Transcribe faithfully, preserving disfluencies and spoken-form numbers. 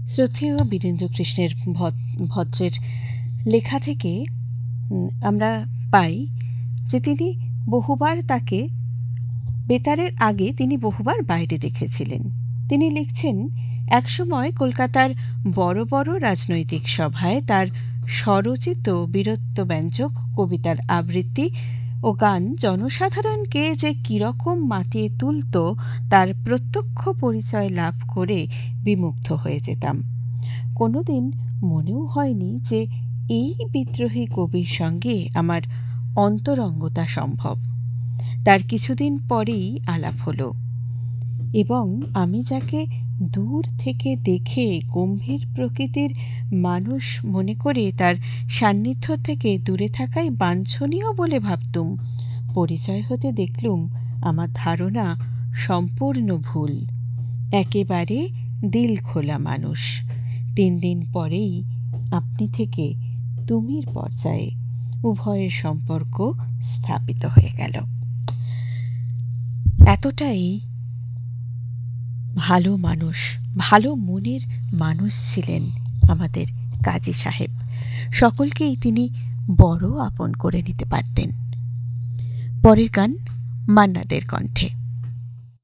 শ্রদ্ধেয় বীরেন্দ্রকৃষ্ণের ভদ্রের লেখা থেকে আমরা পাই যে তিনি বহুবার তাকে বেতারের আগে তিনি বহুবার বাইরে দেখেছিলেন। তিনি লিখছেন, একসময় কলকাতার বড় বড় রাজনৈতিক সভায় তার স্বরচিত বীরত্বব্যঞ্জক কবিতার আবৃত্তি ও গান জনসাধারণকে যে কীরকম মাতিয়ে তুলত তার প্রত্যক্ষ পরিচয় লাভ করে বিমুগ্ধ হয়ে যেতাম। কোনোদিন মনেও হয়নি যে এই বিদ্রোহী কবির সঙ্গে আমার অন্তরঙ্গতা সম্ভব। তার কিছুদিন পরেই আলাপ হলো এবং আমি যাকে দূর থেকে দেখে গম্ভীর প্রকৃতির মানুষ মনে করে তার সান্নিধ্য থেকে দূরে থাকাই বাঞ্ছনীয় বলে ভাবতুম, পরিচয় হতে দেখলুম আমার ধারণা সম্পূর্ণ ভুল। একেবারে দিল খোলা মানুষ। তিন দিন পরেই আপনি থেকে তুমির পর্যায়ে উভয়ের সম্পর্ক স্থাপিত হয়ে গেল। এতটাই ভালো মানুষ, ভালো মনের মানুষ ছিলেন আমাদের কাজী সাহেব। সকলকেই তিনি বড় আপন করে নিতে পারতেন। পরের গান মান্না দের কণ্ঠে।